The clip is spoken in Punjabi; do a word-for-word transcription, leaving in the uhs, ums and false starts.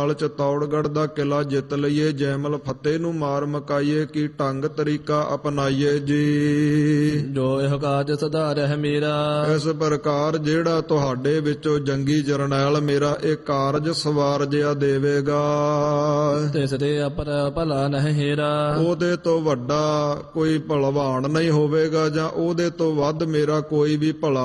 ਨਾਲ ਚਤੌੜਗੜ੍ਹ ਦਾ ਕਿਲਾ ਜਿੱਤ ਲਈਏ, ਜੈਮਲ ਫਤਿਹ ਨੂੰ ਮਾਰ ਮਕਾਈਏ, ਕੀ ਢੰਗ ਤਰੀਕਾ ਅਪਣਾਈਏ ਜੀ। ਜੋ ਇਹ ਕਾਜ ਸੁਧਾਰਹਿ ਮੇਰਾ, ਇਸ ਪ੍ਰਕਾਰ ਜਿਹੜਾ ਤੁਹਾਡੇ ਵਿੱਚੋਂ ਜੰਗੀ ਜਰਨੈਲ ਮੇਰਾ ਇਹ ਕਾਰਜ ਸਵਾਰ ਜਿਹਾ ਦੇਵੇਗਾ, ਤਿਸ ਦੇ ਅਪਰ ਭਲਾ ਨਹੀਂ ਹੀਰਾ। ਉਹਦੇ ਤੋਂ ਵੱਡਾ ਕੋਈ ਭਲਵਾਨ ਨਹੀਂ ਹੋਵੇਗਾ, ਜਾਂ ਉਹਦੇ ਤੋਂ ਵੱਧ ਮੇਰਾ ਕੋਈ ਵੀ ਭਲਾ